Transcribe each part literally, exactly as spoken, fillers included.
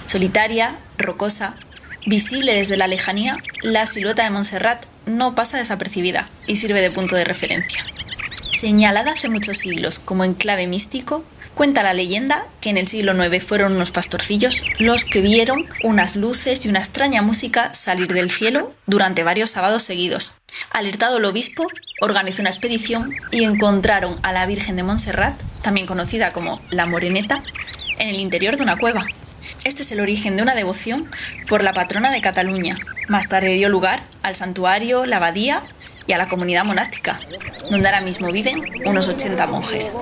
Solitaria, rocosa, visible desde la lejanía, la silueta de Montserrat no pasa desapercibida y sirve de punto de referencia. Señalada hace muchos siglos como enclave místico, cuenta la leyenda que en el siglo noveno fueron unos pastorcillos los que vieron unas luces y una extraña música salir del cielo durante varios sábados seguidos. Alertado el obispo, organizó una expedición y encontraron a la Virgen de Montserrat, también conocida como la Moreneta, en el interior de una cueva. Este es el origen de una devoción por la patrona de Cataluña. Más tarde dio lugar al santuario, la abadía y a la comunidad monástica, donde ahora mismo viven unos ochenta monjes.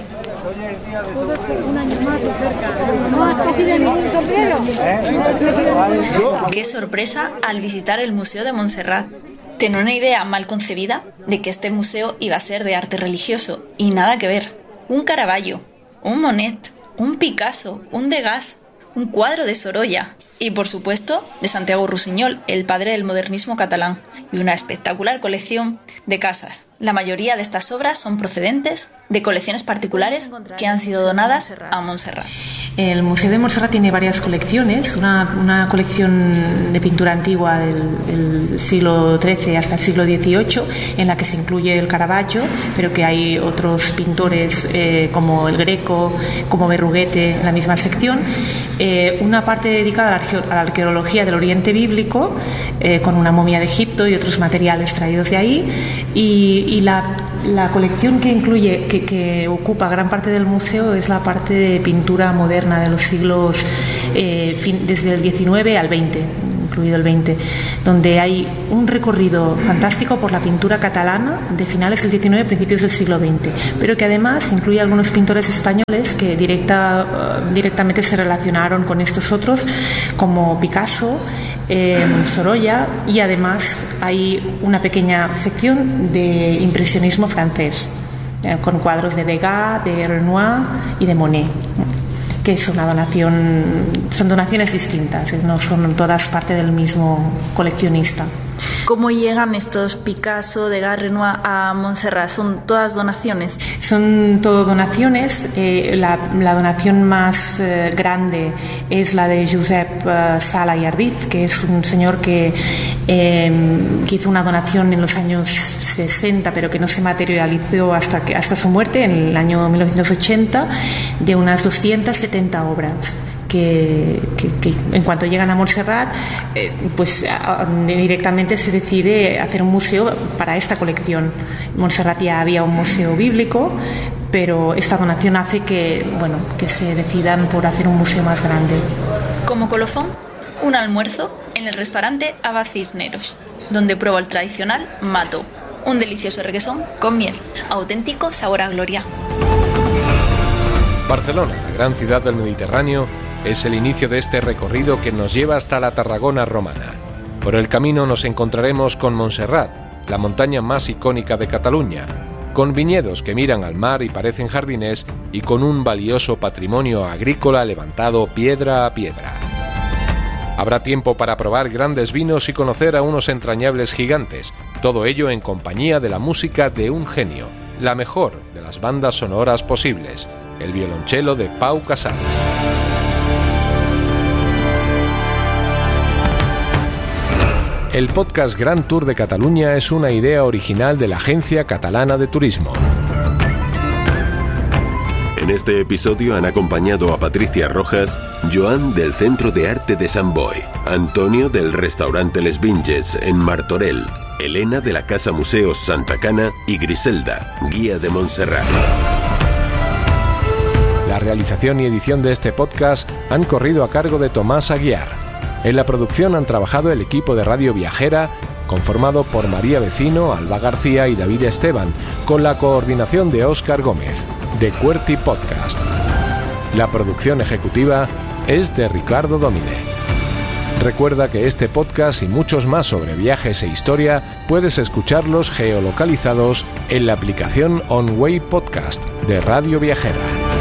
¡Qué sorpresa al visitar el Museo de Montserrat! Tenía una idea mal concebida de que este museo iba a ser de arte religioso, y nada que ver. Un Caravaggio, un Monet, un Picasso, un Degas, un cuadro de Sorolla y, por supuesto, de Santiago Rusiñol, el padre del modernismo catalán, y una espectacular colección de casas. La mayoría de estas obras son procedentes de colecciones particulares que han sido donadas a Montserrat. El Museo de Montserrat tiene varias colecciones, una, una colección de pintura antigua del, del siglo trece hasta el siglo dieciocho, en la que se incluye el Caravaggio, pero que hay otros pintores eh, como el Greco, como Berruguete en la misma sección. Eh, una parte dedicada a la, arqueo- a la arqueología del Oriente Bíblico, eh, con una momia de Egipto y otros materiales traídos de ahí, y, y la, la colección que incluye, que, que ocupa gran parte del museo, es la parte de pintura moderna de los siglos eh, fin, desde el diecinueve al veinte, incluido el veinte, donde hay un recorrido fantástico por la pintura catalana de finales del diecinueve, principios del siglo veinte, pero que además incluye algunos pintores españoles que directa, uh, directamente se relacionaron con estos otros, como Picasso, eh, Sorolla, y además hay una pequeña sección de impresionismo francés, eh, con cuadros de Degas, de Renoir y de Monet, que es una donación, son donaciones distintas, no son todas parte del mismo coleccionista. ¿Cómo llegan estos Picasso, Degas, Renoir a Montserrat? ¿Son todas donaciones? Son todo donaciones. Eh, la, la donación más eh, grande es la de Josep eh, Sala y Ardiz, que es un señor que, eh, que hizo una donación en los años sesenta, pero que no se materializó hasta, que, hasta su muerte, en el año mil novecientos ochenta, de unas doscientas setenta obras. Que, que, que en cuanto llegan a Montserrat, eh, pues a, a, directamente se decide hacer un museo para esta colección. En Montserrat ya había un museo bíblico, pero esta donación hace que, bueno, que se decidan por hacer un museo más grande. Como colofón, un almuerzo en el restaurante Abad Cisneros, donde pruebo el tradicional mato, un delicioso requesón con miel, auténtico sabor a gloria. Barcelona, la gran ciudad del Mediterráneo, es el inicio de este recorrido que nos lleva hasta la Tarragona romana. Por el camino nos encontraremos con Montserrat, la montaña más icónica de Cataluña, con viñedos que miran al mar y parecen jardines, y con un valioso patrimonio agrícola levantado piedra a piedra. Habrá tiempo para probar grandes vinos y conocer a unos entrañables gigantes, todo ello en compañía de la música de un genio, la mejor de las bandas sonoras posibles, el violonchelo de Pau Casals. El podcast Gran Tour de Cataluña es una idea original de la Agencia Catalana de Turismo. En este episodio han acompañado a Patricia Rojas, Joan del Centro de Arte de Sant Boi, Antonio del restaurante Les Vinges en Martorell, Elena de la Casa Museos Santa Cana y Griselda, guía de Montserrat. La realización y edición de este podcast han corrido a cargo de Tomás Aguiar. En la producción han trabajado el equipo de Radio Viajera, conformado por María Vecino, Alba García y David Esteban, con la coordinación de Óscar Gómez, de Cuerti Podcast. La producción ejecutiva es de Ricardo Domine. Recuerda que este podcast y muchos más sobre viajes e historia puedes escucharlos geolocalizados en la aplicación On Way Podcast de Radio Viajera.